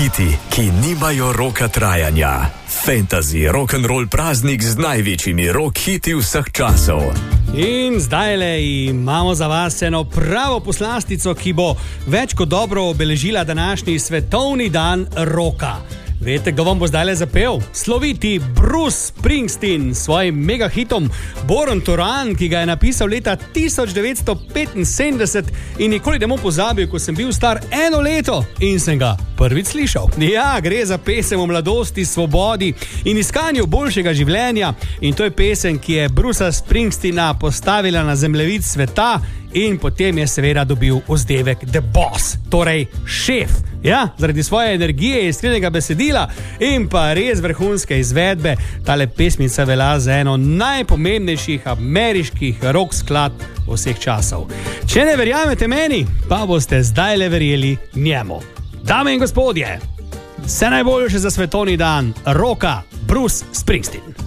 Hiti, ki nimajo roka trajanja. Fantasy rock'n'roll praznik z največjimi rock hiti vseh časov. In zdajle imamo za vas eno pravo poslastico, ki bo več kot dobro obeležila današnji svetovni dan roka. Veste, kdo vam bo zdajle zapel? Sloviti Bruce Springsteen s svojim megahitom Born to Run, ki ga je napisal leta 1975 in nikoli ne bom pozabil, ko sem bil star 1 leto in sem ga prvič slišal. Ja, gre za pesem o mladosti, svobodi in iskanju boljšega življenja in to je pesem, ki je Brucea Springsteena postavila na zemljevid sveta in potem je seveda dobil vzdevek The Boss, torej šef. Ja, zaradi svoje energije, iskrenega besedila in pa res vrhunske izvedbe, tale pesmica velja za eno najpomembnejših ameriških rock skladb vseh časov. Če ne verjamete meni, pa boste zdajle verjeli njemu. Dame in gospodje, vse najboljše za svetovni dan roka, Bruce Springsteen.